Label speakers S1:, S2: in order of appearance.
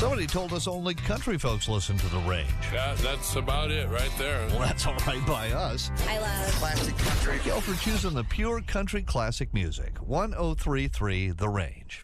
S1: Somebody told us only country folks listen to the range.
S2: Yeah, that's about it right there.
S1: Well, that's all right by us.
S3: I love
S4: Classic country.
S1: Thank y'all for choosing the pure country classic music. 1033 The Range.